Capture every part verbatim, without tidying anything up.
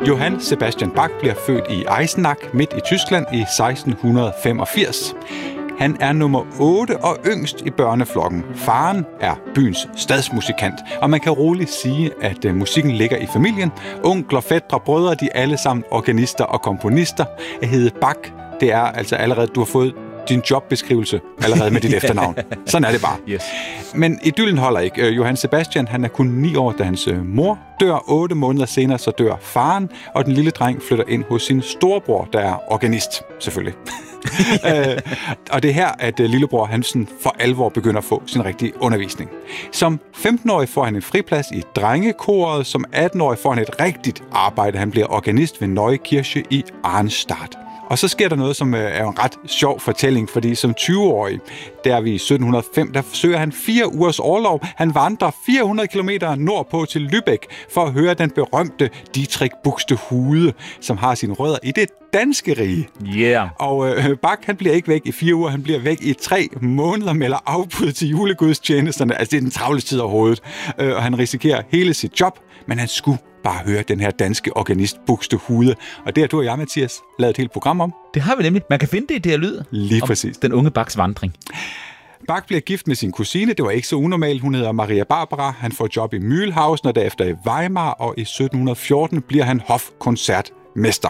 Johann Sebastian Bach bliver født i Eisenach midt i Tyskland i seksten femogfirs. Han er nummer otte og yngst i børneflokken. Faren er byens stadsmusikant, og man kan roligt sige, at uh, musikken ligger i familien. Onkler, fætre, brødre, de er alle sammen organister og komponister. At hedde Bach, det er altså allerede, du har fået din jobbeskrivelse allerede med dit efternavn. Sådan er det bare. Yes. Men idyllen holder ikke. Johann Sebastian, han er kun ni år, da hans mor dør. Otte måneder senere, så dør faren, og den lille dreng flytter ind hos sin storebror, der er organist, selvfølgelig. øh, og det er her, at uh, lillebror Hansen for alvor begynder at få sin rigtige undervisning. Som femten-årig får han en friplads i drengekoret. Som atten-årig får han et rigtigt arbejde. Han bliver organist ved Neue Kirche i Arnstadt. Og så sker der noget, som er en ret sjov fortælling, fordi som tyve-årig, der er vi i sytten hundrede og fem, der forsøger han fire ugers orlov. Han vandrer fire hundrede kilometer nordpå til Lübeck for at høre den berømte Dietrich Buxtehude, som har sine rødder i det danske rige. Yeah. Og øh, Bach, han bliver ikke væk i fire uger, han bliver væk i tre måneder, melder afbud til julegudstjenesterne. Altså, det er den travle tid overhovedet. Øh, og han risikerer hele sit job, men han skulle bare høre den her danske organist Buxtehude. Og det har du og jeg, Mathias, lavet et helt program om. Det har vi nemlig. Man kan finde det i det her lyd. Lige præcis. Den unge Bachs vandring. Bach bliver gift med sin kusine. Det var ikke så unormalt. Hun hedder Maria Barbara. Han får job i Mühlhausen og derefter i Weimar. Og i sytten fjorten bliver han hofkoncertmester.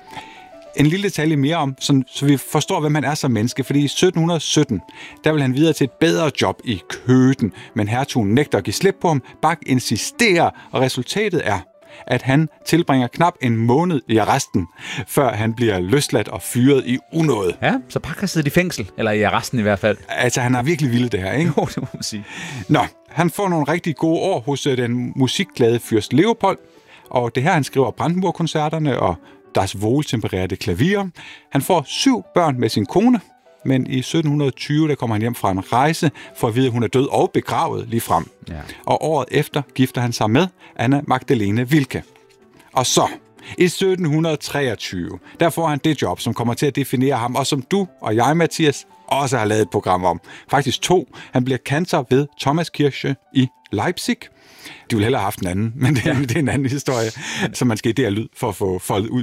En lille detalje mere om, sådan, så vi forstår, hvem han er som menneske. Fordi i sytten sytten, der vil han videre til et bedre job i Køten. Men hertugen nægter at give slip på ham. Bach insisterer, og resultatet er, at han tilbringer knap en måned i arresten, før han bliver løsladt og fyret i unåde. Ja, så Bach har siddet i fængsel, eller i arresten i hvert fald. Altså, han er virkelig vild det her, ikke? Jo, det må man sige. Nå, han får nogle rigtig gode år hos den musikglade fyrst Leopold, og det her, han skriver Brandenburg-koncerterne og Das Wohltempererte Klavier. Han får syv børn med sin kone, men i sytten tyve, der kommer han hjem fra en rejse for at vide, at hun er død og begravet lige frem. Ja. Og året efter gifter han sig med Anna Magdalene Wilke. Og så, i sytten treogtyve, der får han det job, som kommer til at definere ham, og som du og jeg, Mathias, også har lavet et program om. Faktisk to. Han bliver kantor ved Thomaskirche i Leipzig. De ville hellere have haft en anden, men det er, det er en anden historie, som man skal i det her lyd for at få foldet ud.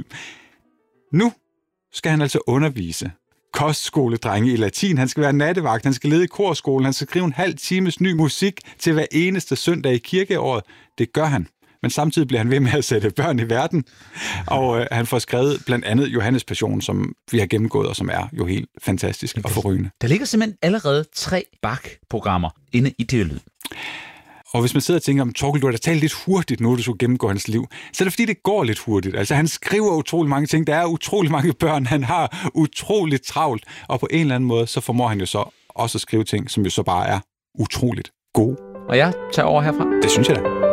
Nu skal han altså undervise kostskoledrenge i latin. Han skal være nattevagt, han skal lede i korskolen, han skal skrive en halv times ny musik til hver eneste søndag i kirkeåret. Det gør han. Men samtidig bliver han ved med at sætte børn i verden. Og øh, han får skrevet blandt andet Johannes Passion, som vi har gennemgået, og som er jo helt fantastisk og forrygende. Der ligger simpelthen allerede tre Bach-programmer inde i det lyd. Og hvis man sidder og tænker, om Torkel, du har da talt lidt hurtigt nu, du skulle gennemgå hans liv, så er det fordi, det går lidt hurtigt. Altså, han skriver utrolig mange ting. Der er utrolig mange børn. Han har utroligt travlt. Og på en eller anden måde, så formår han jo så også at skrive ting, som jo så bare er utroligt gode. Og jeg tager over herfra. Det synes jeg da.